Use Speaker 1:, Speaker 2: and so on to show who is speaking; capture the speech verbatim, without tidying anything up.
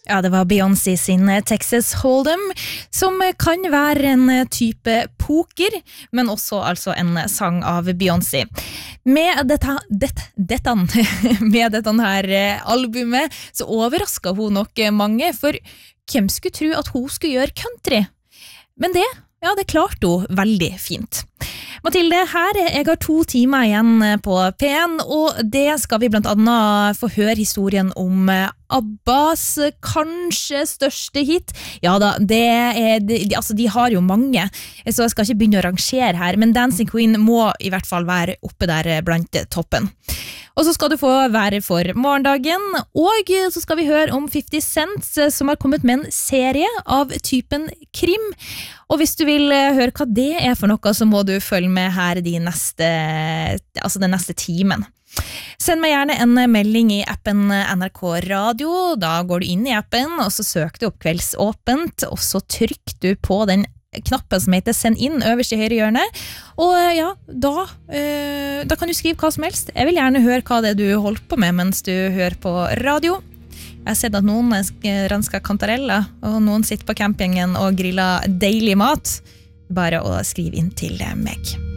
Speaker 1: Ja, det var Beyoncé sin Texas Hold'em, som kan være en type poker, men også altså en sang av Beyoncé. Med dette, dette, dette, med dette her albumet så overrasket hun nok mange, for hvem skulle tro at hun skulle gjøre country? Men det, ja, det klarte hun veldig fint. Mathilde, her, jeg har to timer igjen på P en, og det skal vi blant annet få høre historien om Abbas kanskje største hit. Ja da, det er, de, altså de har jo mange, så jeg skal ikke begynne å rangere her, men Dancing Queen må i hvert fall være oppe der blant toppen. Og så skal du få være for morgendagen, og så skal vi høre om fifty Cent, som har kommet med en serie av typen krim. Og hvis du vil høre hva det er for noe, så må du følge med her de neste, altså den neste timen. Send meg gjerne en melding i appen N R K Radio. Da går du inn i appen, og så søker du opp Kveldsåpent, og så trykker du på den knappen som heter Send inn øverst i høyre hjørne, og ja, da, øh, da kan du skrive hva som helst. Jeg vil gjerne høre hva det er du holder på med mens du hører på radio. Jeg har sett at noen rensker kantareller, og noen sitter på campingen og griller deilig mat. Bare å skrive inn til meg.